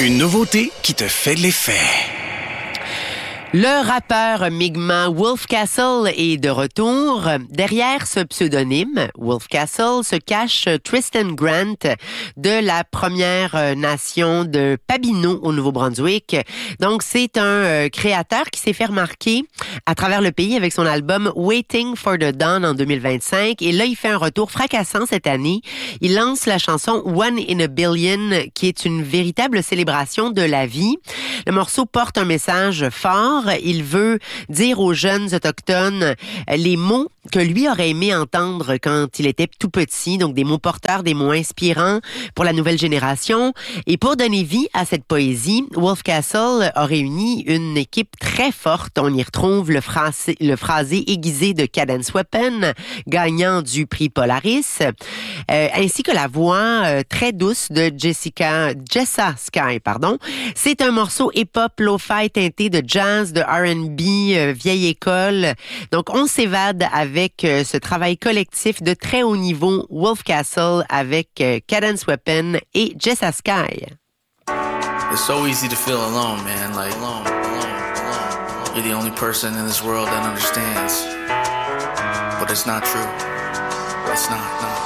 Une nouveauté qui te fait de l'effet. Le rappeur Mi'kmaq Wolf Castle est de retour. Derrière ce pseudonyme, Wolf Castle, se cache Tristan Grant de la Première Nation de Pabineau au Nouveau-Brunswick. Donc, c'est un créateur qui s'est fait remarquer à travers le pays avec son album Waiting for the Dawn en 2025. Et là, il fait un retour fracassant cette année. Il lance la chanson One in a Billion, qui est une véritable célébration de la vie. Le morceau porte un message fort. Il veut dire aux jeunes autochtones les mots que lui aurait aimé entendre quand il était tout petit, donc des mots porteurs, des mots inspirants pour la nouvelle génération. Et pour donner vie à cette poésie, Wolf Castle a réuni une équipe très forte. On y retrouve le phrasé aiguisé de Cadence Weapon, gagnant du prix Polaris, ainsi que la voix très douce de Jessa Sky. C'est un morceau hip-hop lo-fi teinté de jazz, de R&B, vieille école. Donc, on s'évade avec ce travail collectif de très haut niveau, Wolf Castle avec Cadence Weapon et Jessa Sky. It's so easy to feel alone, man. Like, alone. You're the only person in this world that understands. But it's not true. It's not.